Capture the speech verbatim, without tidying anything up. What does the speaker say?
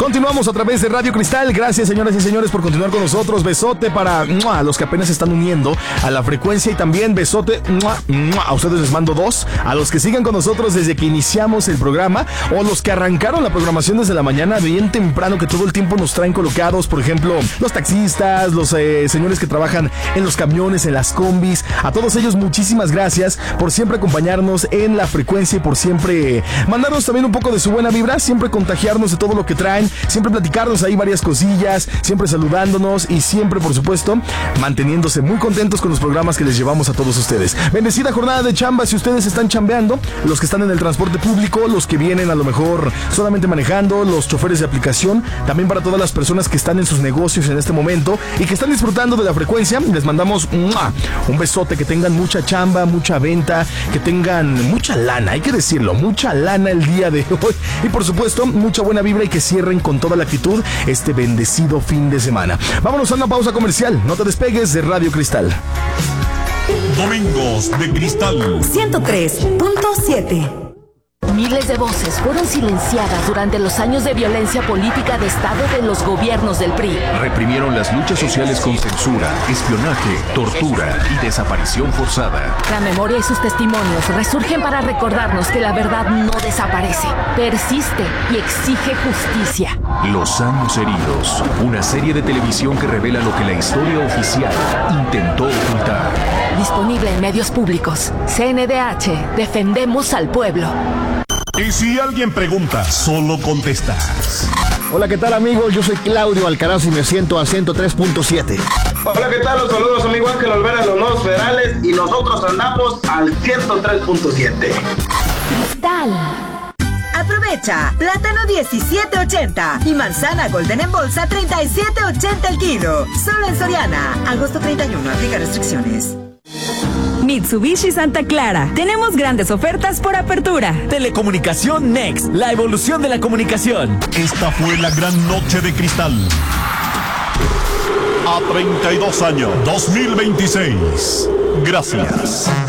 Continuamos a través de Radio Cristal. Gracias, señoras y señores, por continuar con nosotros. Besote para ¡mua! Los que apenas se están uniendo a la frecuencia y también besote ¡mua! ¡mua! A ustedes les mando dos. A los que sigan con nosotros desde que iniciamos el programa o los que arrancaron la programación desde la mañana bien temprano, que todo el tiempo nos traen colocados, por ejemplo, los taxistas, los eh, señores que trabajan en los camiones, en las combis. A todos ellos, muchísimas gracias por siempre acompañarnos en la frecuencia y por siempre mandarnos también un poco de su buena vibra, siempre contagiarnos de todo lo que traen, siempre platicarnos ahí varias cosillas, siempre saludándonos y siempre, por supuesto, manteniéndose muy contentos con los programas que les llevamos a todos ustedes. Bendecida jornada de chamba si ustedes están chambeando, los que están en el transporte público, los que vienen a lo mejor solamente manejando, los choferes de aplicación, también para todas las personas que están en sus negocios en este momento y que están disfrutando de la frecuencia, les mandamos ¡mua! Un besote, que tengan mucha chamba, mucha venta, que tengan mucha lana, hay que decirlo, mucha lana el día de hoy y por supuesto mucha buena vibra y que cierren con toda la actitud este bendecido fin de semana. Vámonos a una pausa comercial, no te despegues de Radio Cristal. Domingos de Cristal ciento tres punto siete. Miles de voces fueron silenciadas durante los años de violencia política de Estado de los gobiernos del P R I. Reprimieron las luchas sociales con censura, espionaje, tortura y desaparición forzada. La memoria y sus testimonios resurgen para recordarnos que la verdad no desaparece, persiste y exige justicia. Los años heridos, una serie de televisión que revela lo que la historia oficial intentó ocultar. Disponible en medios públicos. C N D H, defendemos al pueblo. Y si alguien pregunta, solo contestas. Hola, ¿qué tal, amigos? Yo soy Claudio Alcaraz y me siento a ciento tres punto siete. Hola, ¿qué tal? Los saludos, amigo Ángel Olvera, los nuevos federales, y nosotros andamos al ciento tres punto siete. Cristal. Aprovecha, plátano diecisiete ochenta y manzana golden en bolsa treinta y siete ochenta el kilo. Solo en Soriana. Agosto treinta y uno, aplica restricciones. Mitsubishi Santa Clara. Tenemos grandes ofertas por apertura. Telecomunicación Next, la evolución de la comunicación. Esta fue la gran noche de Cristal. A treinta y dos años, dos mil veintiséis. Gracias.